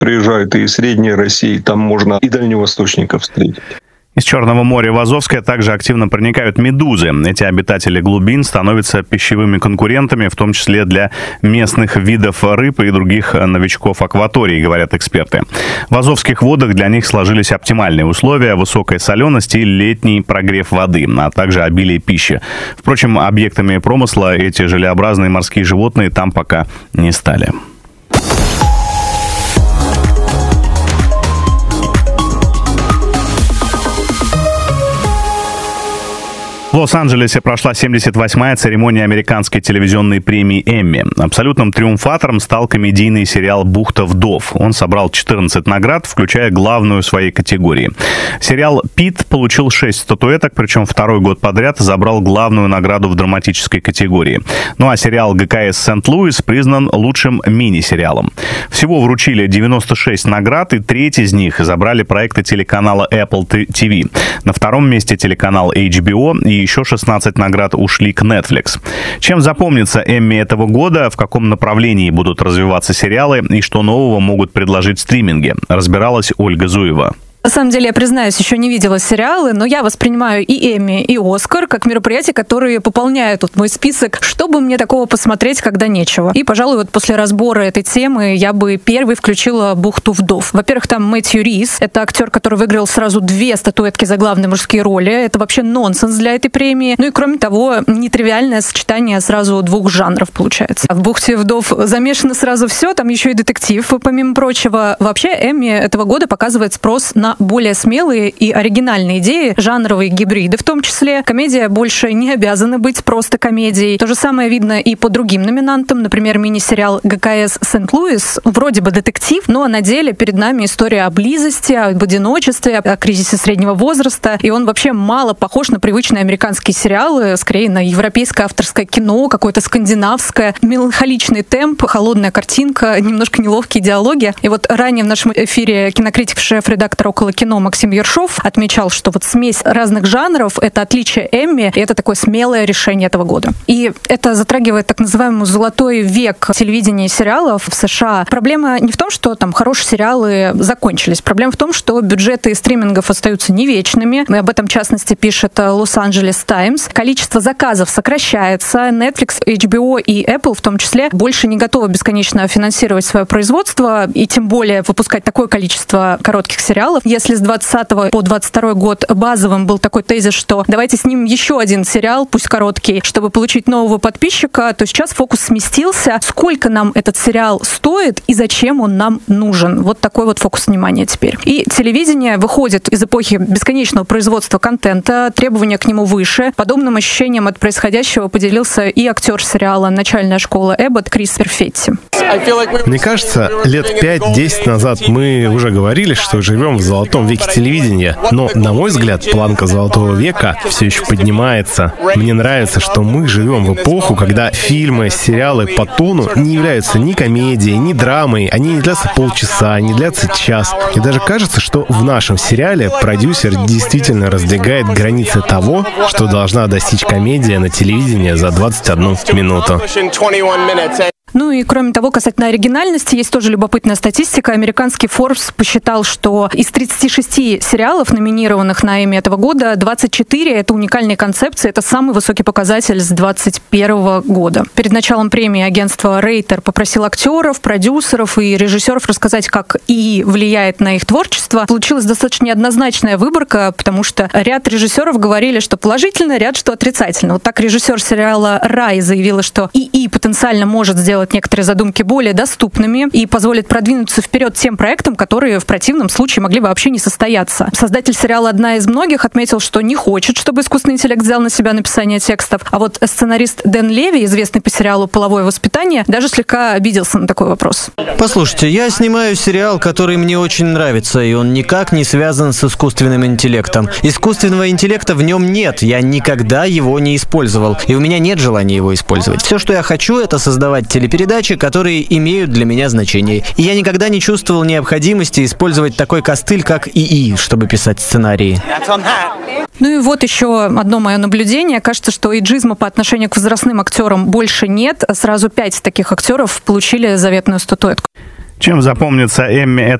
приезжают и из Средней России, там можно и дальневосточников встретить. Из Черного моря в Азовское также активно проникают медузы. Эти обитатели глубин становятся пищевыми конкурентами, в том числе для местных видов рыб и других новичков акватории, говорят эксперты. В азовских водах для них сложились оптимальные условия: высокая соленость и летний прогрев воды, а также обилие пищи. Впрочем, объектами промысла эти желеобразные морские животные там пока не стали. В Лос-Анджелесе прошла 78-я церемония американской телевизионной премии «Эмми». Абсолютным триумфатором стал комедийный сериал «Бухта вдов». Он собрал 14 наград, включая главную в своей категории. Сериал «Пит» получил 6 статуэток, причем второй год подряд забрал главную награду в драматической категории. Ну а сериал «ГКС Сент-Луис» признан лучшим мини-сериалом. Всего вручили 96 наград, и треть из них забрали проекты телеканала Apple TV. На втором месте телеканал HBO, и еще 16 наград ушли к Netflix. Чем запомнится Эмми этого года, в каком направлении будут развиваться сериалы и что нового могут предложить стриминги, разбиралась Ольга Зуева. На самом деле, я признаюсь, еще не видела сериалы, но я воспринимаю и Эмми, и Оскар как мероприятия, которые пополняют мой список, чтобы мне такого посмотреть, когда нечего. И, пожалуй, после разбора этой темы я бы первой включила «Бухту вдов». Во-первых, там Мэтью Рис. Это актер, который выиграл сразу 2 статуэтки за главные мужские роли. Это вообще нонсенс для этой премии. Ну и, кроме того, нетривиальное сочетание сразу 2 жанров получается. В «Бухте вдов» замешано сразу все, там еще и детектив, помимо прочего. Вообще, Эмми этого года показывает спрос на более смелые и оригинальные идеи, жанровые гибриды в том числе. Комедия больше не обязана быть просто комедией. То же самое видно и по другим номинантам. Например, мини-сериал «ГКС Сент-Луис». Вроде бы детектив, но на деле перед нами история о близости, об одиночестве, о кризисе среднего возраста. И он вообще мало похож на привычные американские сериалы, скорее на европейское авторское кино, какое-то скандинавское. Меланхоличный темп, холодная картинка, немножко неловкие диалоги. И вот ранее в нашем эфире кинокритик, шеф-редактор «Около кино» Максим Ершов отмечал, что вот смесь разных жанров — это отличие Эмми, и это такое смелое решение этого года. И это затрагивает так называемый золотой век телевидения и сериалов в США. Проблема не в том, что там хорошие сериалы закончились. Проблема в том, что бюджеты стримингов остаются не вечными. И об этом, в частности, пишет Лос-Анджелес Таймс. Количество заказов сокращается. Netflix, HBO и Apple в том числе больше не готовы бесконечно финансировать свое производство и тем более выпускать такое количество коротких сериалов. Если с 20 по 22 год базовым был такой тезис, что давайте снимем еще один сериал, пусть короткий, чтобы получить нового подписчика, то сейчас фокус сместился. Сколько нам этот сериал стоит и зачем он нам нужен? Вот такой вот фокус внимания теперь. И телевидение выходит из эпохи бесконечного производства контента, требования к нему выше. Подобным ощущением от происходящего поделился и актер сериала «Начальная школа Эббот» Крис Перфетти. Мне кажется, лет 5-10 назад мы уже говорили, что живем в золотом веке телевидения. Но, на мой взгляд, планка золотого века все еще поднимается. Мне нравится, что мы живем в эпоху, когда фильмы, сериалы по тону не являются ни комедией, ни драмой. Они не длятся полчаса, не длятся час. И даже кажется, что в нашем сериале продюсер действительно раздвигает границы того, что должна достичь комедия на телевидении за 21 минуту. Ну и кроме того, касательно оригинальности, есть тоже любопытная статистика. Американский Forbes посчитал, что из 36 сериалов, номинированных на Эмми этого года, 24 — это уникальные концепции. Это самый высокий показатель с 2021 года. Перед началом премии агентство Рейтер попросило актеров, продюсеров и режиссеров рассказать, как ИИ влияет на их творчество. Получилась достаточно неоднозначная выборка, потому что ряд режиссеров говорили, что положительно, ряд, что отрицательно. Вот так режиссер сериала «Рай» заявила, что ИИ потенциально может сделать некоторые задумки более доступными и позволит продвинуться вперед тем проектам, которые в противном случае могли бы вообще не состояться. Создатель сериала «Одна из многих» отметил, что не хочет, чтобы искусственный интеллект взял на себя написание текстов. А вот сценарист Дэн Леви, известный по сериалу «Половое воспитание», даже слегка обиделся на такой вопрос. Послушайте, я снимаю сериал, который мне очень нравится, и он никак не связан с искусственным интеллектом. Искусственного интеллекта в нем нет, я никогда его не использовал, и у меня нет желания его использовать. Все, что я хочу, это создавать телепередачи, которые имеют для меня значение. И я никогда не чувствовал необходимости использовать такой костыль, как ИИ, чтобы писать сценарии. Ну и вот еще одно мое наблюдение. Кажется, что эйджизма по отношению к возрастным актерам больше нет. Сразу 5 таких актеров получили заветную статуэтку. Чем запомнится Эмми